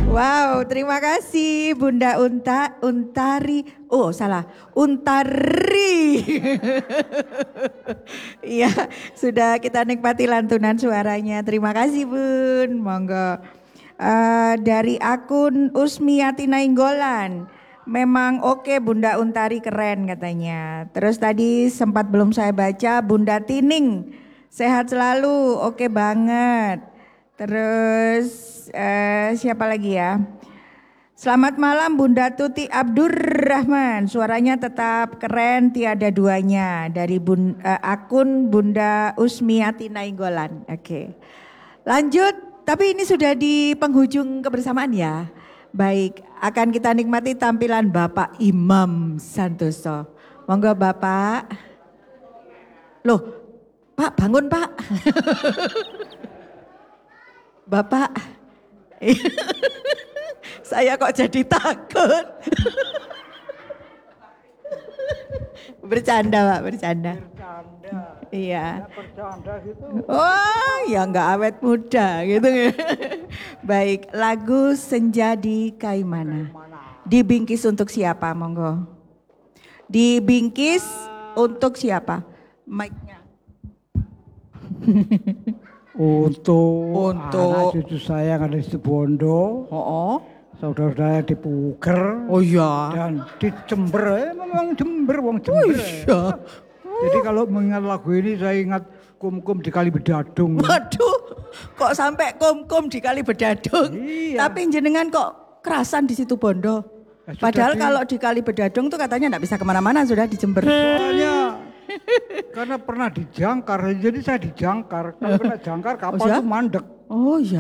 Wow, terima kasih Bunda Untari. Oh, salah. Untari. Iya, sudah kita nikmati lantunan suaranya. Terima kasih, Bun. Monggo. Dari akun Usmiati Nainggolan. Memang oke Bunda Untari keren katanya. Terus tadi sempat belum saya baca Bunda Tining. Sehat selalu, oke banget. Terus siapa lagi ya? Selamat malam Bunda Tuti Abdurrahman. Suaranya tetap keren tiada duanya. Dari akun Bunda Usmiati Nainggolan. Oke. Lanjut, tapi ini sudah di penghujung kebersamaan ya. Baik, akan kita nikmati tampilan Bapak Imam Santoso. Monggo Bapak. Loh, Pak bangun Pak. Bapak. Saya kok jadi takut. Bercanda Pak, bercanda. Iya. Bercanda gitu. Oh ya nggak awet muda gitu. Baik, lagu Senja di Kaimana. Dibingkis untuk siapa monggo? Dibingkis untuk siapa? Mic-nya. Untuk anak cucu saya yang ada di Situbondo, Oh. saudara-saudara di Puger, Oh iya. dan di Jember, memang Jember, wong Jember. Oh iya. Jadi kalau mengingat lagu ini saya ingat kum-kum di Kali Bedadung. Waduh, kok sampai kum-kum di Kali Bedadung. Iya. Tapi jenengan kok kerasan di Situbondo. Ya, Padahal kalau di Kali Bedadung tuh katanya enggak bisa kemana-mana, sudah di Jember. Soalnya karena pernah dijangkar, jadi saya dijangkar. Kalau kena jangkar kapal Oh, ya? tuh mandek. Oh iya.